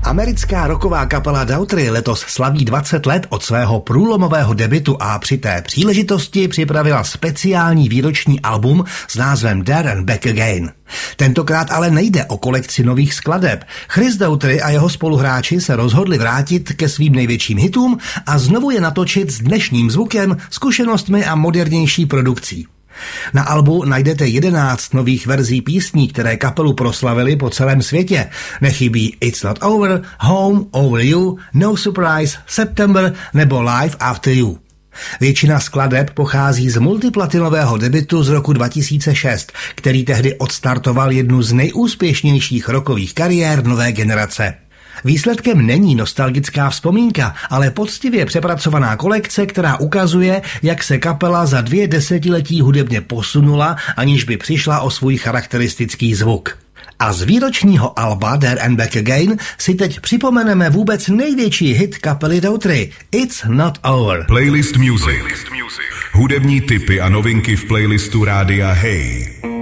Americká rocková kapela Daughtry letos slaví 20 let od svého průlomového debutu a při té příležitosti připravila speciální výroční album s názvem There and Back Again. Tentokrát ale nejde o kolekci nových skladeb. Chris Daughtry a jeho spoluhráči se rozhodli vrátit ke svým největším hitům a znovu je natočit s dnešním zvukem, zkušenostmi a modernější produkcí. Na albu najdete 11 nových verzí písní, které kapelu proslavili po celém světě. Nechybí It's Not Over, Home, Over You, No Surprise, September nebo Live After You. Většina skladeb pochází z multiplatinového debutu z roku 2006, který tehdy odstartoval jednu z nejúspěšnějších rockových kariér nové generace. Výsledkem není nostalgická vzpomínka, ale poctivě přepracovaná kolekce, která ukazuje, jak se kapela za 2 desetiletí hudebně posunula, aniž by přišla o svůj charakteristický zvuk. A z výročního alba There and Back Again si teď připomeneme vůbec největší hit kapely Daughtry, It's Not Over. Playlist Music. Hudební tipy a novinky v playlistu Rádia Hey.